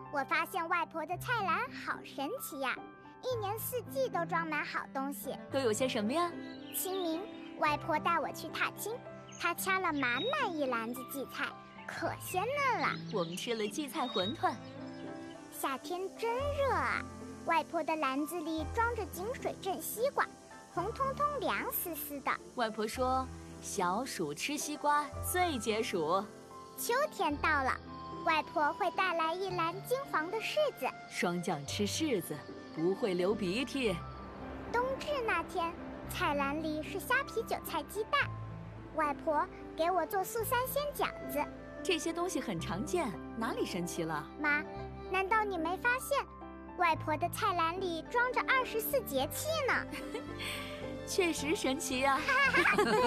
我发现外婆的菜篮好神奇呀，一年四季都装满好东西。 都有些什么呀？ 清明，外婆带我去踏青，她掐了满满一篮子荠菜，可鲜嫩了。 我们吃了荠菜馄饨。 夏天真热啊，外婆的篮子里装着井水镇西瓜，红彤彤凉丝丝的。 外婆说，小暑吃西瓜最解暑。 秋天到了，外婆会带来一篮金黄的柿子。 霜降吃柿子不会流鼻涕。 冬至那天，菜篮里是虾皮韭菜鸡蛋，外婆给我做素三鲜饺子。 这些东西很常见，哪里神奇了？ 妈，难道你没发现，外婆的菜篮里装着24节气呢？ 确实神奇呀。